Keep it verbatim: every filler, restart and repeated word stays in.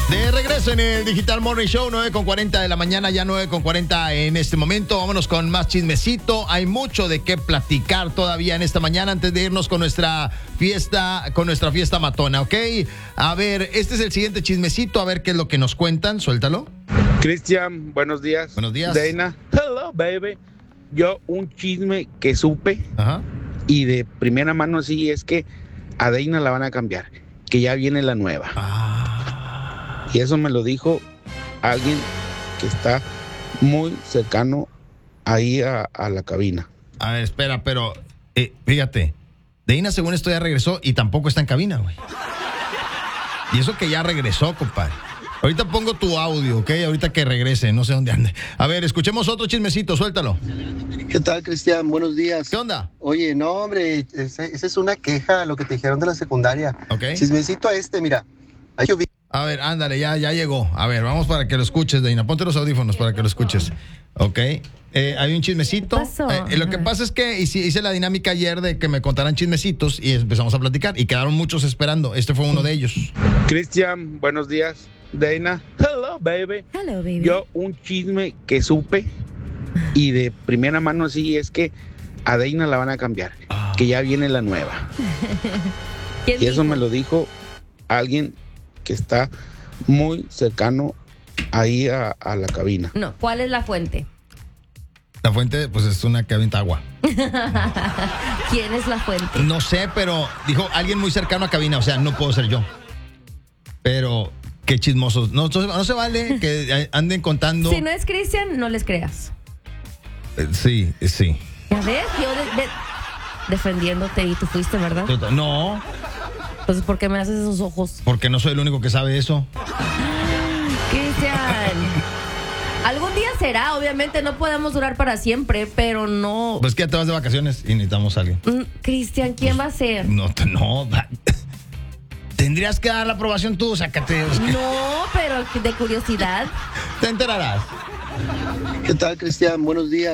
De regreso en el Digital Morning Show, nueve con cuarenta de la mañana, ya nueve con cuarenta en este momento. Vámonos con más chismecito. Hay mucho de qué platicar todavía en esta mañana antes de irnos con nuestra fiesta, con nuestra fiesta matona, ¿ok? A ver, este es el siguiente chismecito, a ver qué es lo que nos cuentan. Suéltalo. Cristian, buenos días. Buenos días. Dana, hello, baby. Yo un chisme que supe Ajá. y de primera mano sí es que a Dana la van a cambiar, que ya viene la nueva. Ah. Y eso me lo dijo alguien que está muy cercano ahí a, a la cabina. A ver, espera, pero eh, fíjate, Deina según esto ya regresó y tampoco está en cabina, güey. Y eso que ya regresó, compadre. Ahorita pongo tu audio, ¿ok? Ahorita que regrese, no sé dónde ande. A ver, escuchemos otro chismecito, suéltalo. ¿Qué tal, Cristian? Buenos días. ¿Qué onda? Oye, no, hombre, esa es una queja, lo que te dijeron de la secundaria. Ok. Chismecito a este, mira. Ahí yo vi. A ver, ándale, ya, ya llegó. A ver, vamos para que lo escuches, Deina. Ponte los audífonos para que lo escuches. Ok. Eh, hay un chismecito. ¿Qué pasó? Eh, lo que pasa es que hice, hice la dinámica ayer de que me contaran chismecitos y empezamos a platicar. Y quedaron muchos esperando. Este fue uno de ellos. Cristian, buenos días. Dana, hello, baby. Hello, baby. Yo un chisme que supe y de primera mano sí es que a Dana la van a cambiar, Ah. que ya viene la nueva. ¿Quién Y eso dijo? me lo dijo alguien que está muy cercano ahí a, a la cabina. No, ¿cuál es la fuente? La fuente, pues es una que avienta agua. ¿Quién es la fuente? No sé, pero dijo alguien muy cercano a cabina. O sea, no puedo ser yo. Pero qué chismosos. No, no, no se vale que anden contando. Si no es Cristian, no les creas. Eh, Sí, sí. Ya ves, yo de- de- defendiéndote y tú fuiste, ¿verdad? No, Entonces, ¿por qué me haces esos ojos? porque no soy el único que sabe eso. Cristian. Algún día será, obviamente no podemos durar para siempre, pero no. Pues que ya te vas de vacaciones y necesitamos a alguien. Mm, Cristian, ¿quién va a ser? No, te- no. da- Tendrías que dar la aprobación tú, sácate. Es que No, pero de curiosidad. te enterarás. ¿Qué tal, Cristian? Buenos días.